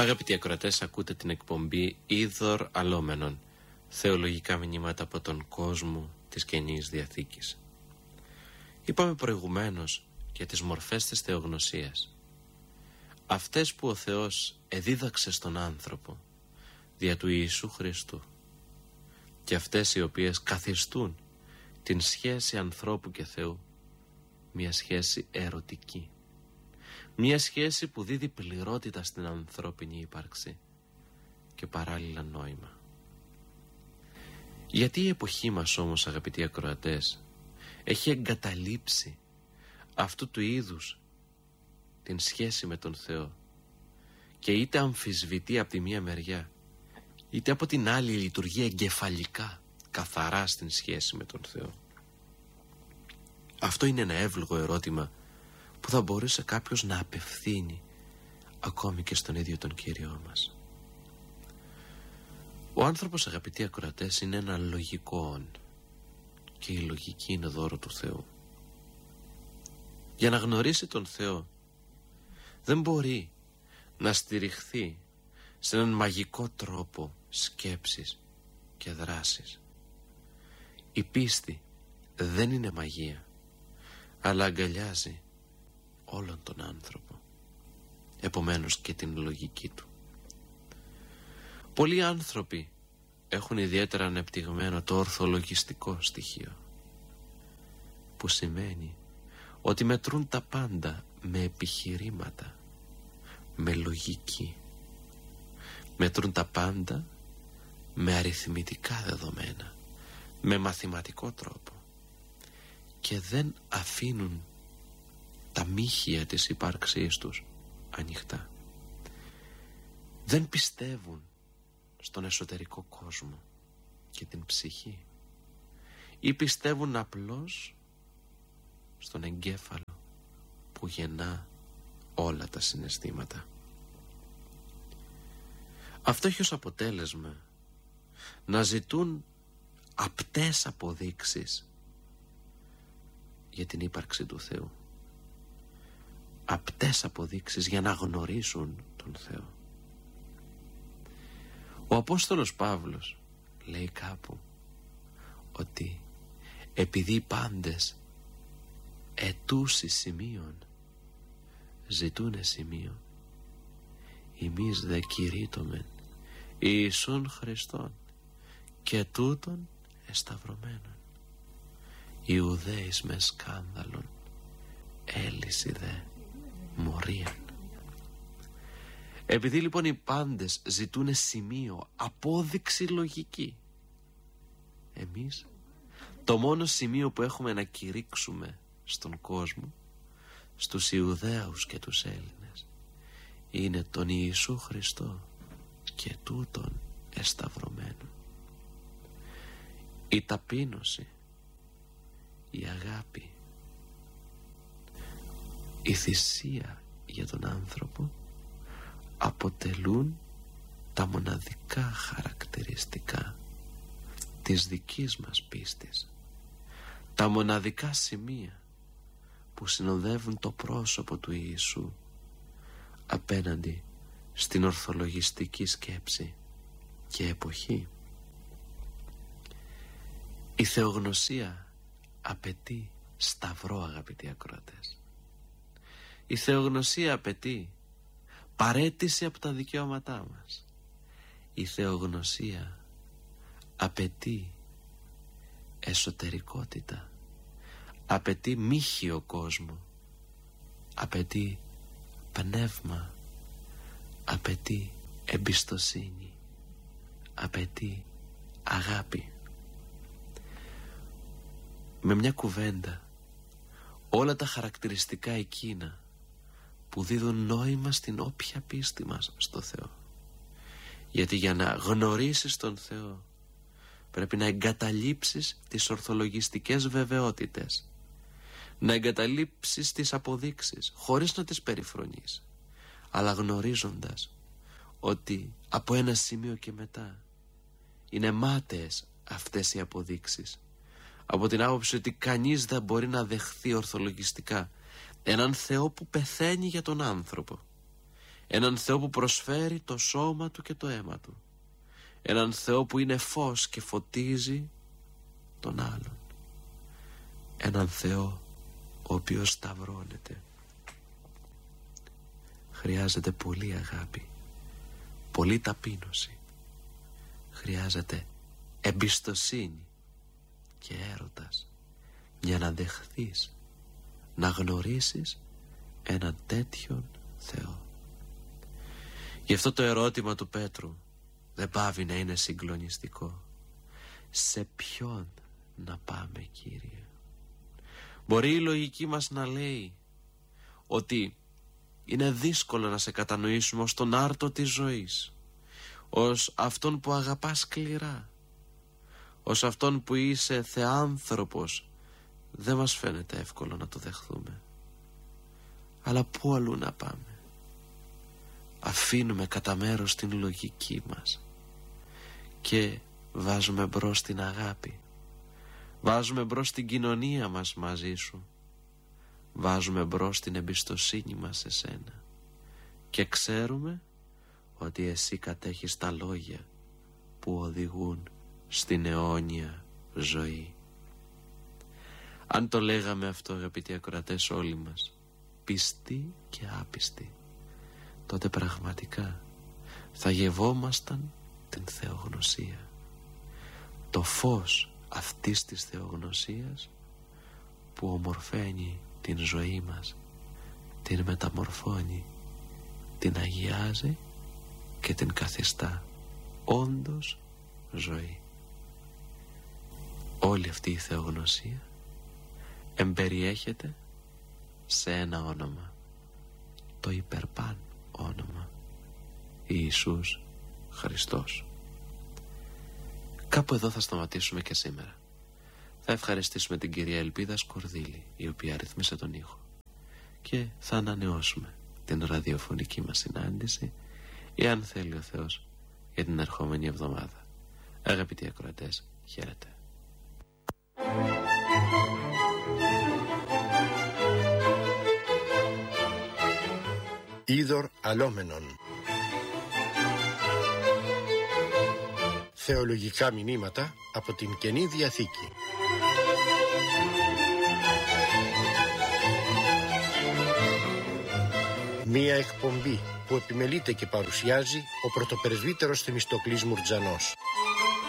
Αγαπητοί ακροατές, ακούτε την εκπομπή Είδωρ Αλόμενον, θεολογικά μηνύματα από τον κόσμο της Καινής Διαθήκης. Είπαμε προηγουμένως για τις μορφές της θεογνωσίας, αυτές που ο Θεός εδίδαξε στον άνθρωπο δια του Ιησού Χριστού, και αυτές οι οποίες καθιστούν την σχέση ανθρώπου και Θεού μια σχέση ερωτική, μια σχέση που δίδει πληρότητα στην ανθρώπινη ύπαρξη και παράλληλα νόημα. Γιατί η εποχή μας όμως, αγαπητοί ακροατές, έχει εγκαταλείψει αυτού του είδους την σχέση με τον Θεό και είτε αμφισβητεί από τη μία μεριά είτε από την άλλη λειτουργεί εγκεφαλικά καθαρά στην σχέση με τον Θεό? Αυτό είναι ένα εύλογο ερώτημα που θα μπορούσε κάποιος να απευθύνει ακόμη και στον ίδιο τον Κύριό μας. Ο άνθρωπος, αγαπητοί ακροατές, είναι ένα λογικό όν και η λογική είναι δώρο του Θεού. Για να γνωρίσει τον Θεό δεν μπορεί να στηριχθεί σε έναν μαγικό τρόπο σκέψης και δράσης. Η πίστη δεν είναι μαγεία, αλλά αγκαλιάζει όλον τον άνθρωπο, επομένως και την λογική του. Πολλοί άνθρωποι έχουν ιδιαίτερα ανεπτυγμένο το ορθολογιστικό στοιχείο, που σημαίνει ότι μετρούν τα πάντα με επιχειρήματα, με λογική. Μετρούν τα πάντα με αριθμητικά δεδομένα, με μαθηματικό τρόπο, και δεν αφήνουν τα μύχια της ύπαρξής τους ανοιχτά. Δεν πιστεύουν στον εσωτερικό κόσμο και την ψυχή, ή πιστεύουν απλώς στον εγκέφαλο που γεννά όλα τα συναισθήματα. Αυτό έχει ως αποτέλεσμα να ζητούν απτές αποδείξεις για την ύπαρξη του Θεού, απτές αποδείξεις για να γνωρίσουν τον Θεό. Ο Απόστολος Παύλος λέει κάπου ότι επειδή οι πάντες ετούσι σημείων ζητούνε σημείο, εμείς δε κηρύττωμεν Ιησούν Χριστόν και τούτον εσταυρωμένον. Ιουδαίης με σκάνδαλον, έλυση δε μορίαν. Επειδή λοιπόν οι πάντες ζητούνε σημείο, απόδειξη λογική, εμείς το μόνο σημείο που έχουμε να κηρύξουμε στον κόσμο, στους Ιουδαίους και τους Έλληνες, είναι τον Ιησού Χριστό και τούτον εσταυρωμένο. Η ταπείνωση, η αγάπη, η θυσία για τον άνθρωπο αποτελούν τα μοναδικά χαρακτηριστικά της δικής μας πίστης, τα μοναδικά σημεία που συνοδεύουν το πρόσωπο του Ιησού απέναντι στην ορθολογιστική σκέψη και εποχή. Η θεογνωσία απαιτεί σταυρό, αγαπητοί ακροατές. Η θεογνωσία απαιτεί παραίτηση από τα δικαιώματά μας. Η θεογνωσία απαιτεί εσωτερικότητα, απαιτεί μύχιο κόσμο, απαιτεί πνεύμα, απαιτεί εμπιστοσύνη, απαιτεί αγάπη. Με μια κουβέντα, όλα τα χαρακτηριστικά εκείνα που δίδουν νόημα στην όποια πίστη μας στο Θεό. Γιατί για να γνωρίσεις τον Θεό πρέπει να εγκαταλείψεις τις ορθολογιστικές βεβαιότητες, να εγκαταλείψεις τις αποδείξεις χωρίς να τις περιφρονείς, αλλά γνωρίζοντας ότι από ένα σημείο και μετά είναι μάταιες αυτές οι αποδείξεις, από την άποψη ότι κανείς δεν μπορεί να δεχθεί ορθολογιστικά έναν Θεό που πεθαίνει για τον άνθρωπο, έναν Θεό που προσφέρει το σώμα Του και το αίμα Του, έναν Θεό που είναι φως και φωτίζει τον άλλον, έναν Θεό ο οποίος σταυρώνεται. Χρειάζεται πολύ αγάπη, πολύ ταπείνωση, χρειάζεται εμπιστοσύνη και έρωτας για να δεχθείς, να γνωρίσεις έναν τέτοιον Θεό. Γι' αυτό το ερώτημα του Πέτρου δεν πάβει να είναι συγκλονιστικό. Σε ποιον να πάμε, Κύριε? Μπορεί η λογική μας να λέει ότι είναι δύσκολο να σε κατανοήσουμε ως τον άρτο της ζωής, ως αυτόν που αγαπάς σκληρά, ως αυτόν που είσαι θεάνθρωπος. Δεν μας φαίνεται εύκολο να το δεχθούμε. Αλλά πού αλλού να πάμε? Αφήνουμε κατά μέρος την λογική μας και βάζουμε μπρος την αγάπη, βάζουμε μπρος την κοινωνία μας μαζί Σου, βάζουμε μπρος την εμπιστοσύνη μας σε Σένα και ξέρουμε ότι Εσύ κατέχεις τα λόγια που οδηγούν στην αιώνια ζωή. Αν το λέγαμε αυτό, αγαπητοί ακροατές, όλοι μας, πιστοί και άπιστοι, τότε πραγματικά θα γευόμασταν την θεογνωσία. Το φως αυτής της θεογνωσίας που ομορφαίνει την ζωή μας, την μεταμορφώνει, την αγιάζει και την καθιστά όντως ζωή. Όλη αυτή η θεογνωσία εμπεριέχεται σε ένα όνομα, το υπερπάν όνομα, Ιησούς Χριστός. Κάπου εδώ θα σταματήσουμε και σήμερα. Θα ευχαριστήσουμε την κυρία Ελπίδα Σκορδίλη, η οποία ρυθμίσε τον ήχο, και θα ανανεώσουμε την ραδιοφωνική μας συνάντηση, εάν θέλει ο Θεός, για την ερχόμενη εβδομάδα. Αγαπητοί ακροατές, χαίρετε. Είδωρ αλόμενον. Θεολογικά μηνύματα από την Καινή Διαθήκη. Μία εκπομπή που επιμελείται και παρουσιάζει ο πρωτοπρεσβύτερος Θεμιστοκλής Μουρτζανός.